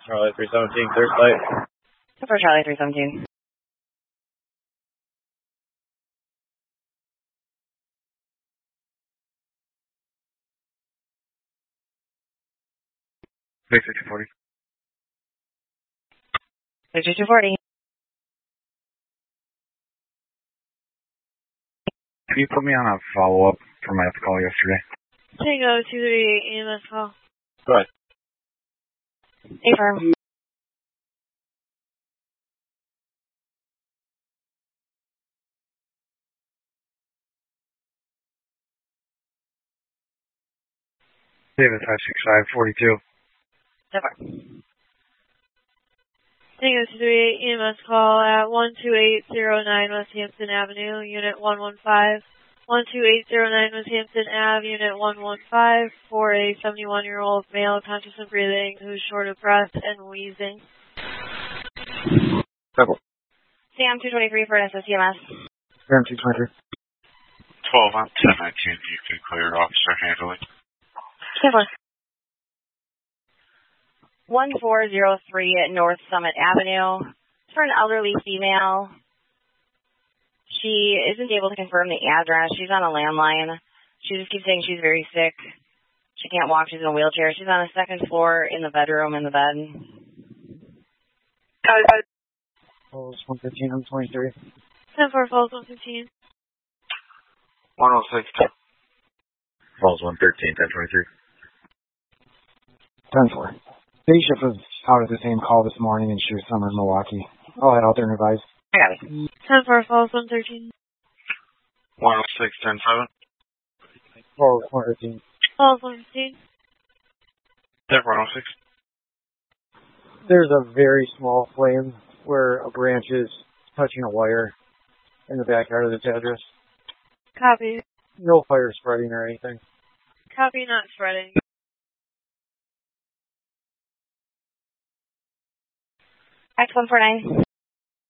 Charlie 317, clear site. For Charlie 317. Big 240. 240. Can you put me on a follow-up for my call yesterday? Tango 238 EMS call. Go ahead. Affirm. David 56542. Tango 238 EMS call at 12809 West Hampton Avenue, Unit 115. 12809 West Hampton Ave, Unit 115, for a 71-year-old male conscious and breathing who's short of breath and wheezing. Several. Sam 223 for an SOCMS. Sam 223. 12 on 1019, you can clear officer handling. Kevlar. 1403 at North Summit Avenue. It's for an elderly female. She isn't able to confirm the address. She's on a landline. She just keeps saying she's very sick. She can't walk. She's in a wheelchair. She's on the second floor in the bedroom in the bed. Falls 115, I'm 23. 10-4, Falls 115. 106. Falls 113, 1023. 10-4. Day shift was out at the same call this morning in Shoe Summer, Milwaukee. I'll head out there and advise. I got it. 10-4, Falls 113. 106, 10-7. Falls 113. Falls 115. 106. There's a very small flame where a branch is touching a wire in the backyard of this address. Copy. No fire spreading or anything. Copy, not spreading. X149.